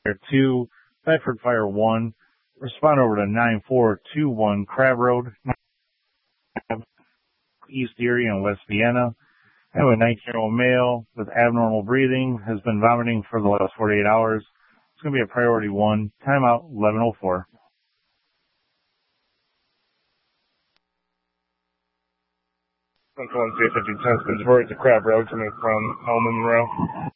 2, Bedford Fire 1. Respond over to 9421 Crab Road, East Erie and West Vienna. I have a 19-year-old male with abnormal breathing, has been vomiting for the last 48 hours. It's going to be a priority 1. Timeout 11:04. 121 350 Tenspin, Detroit to Crab Road coming from Elm and Monroe.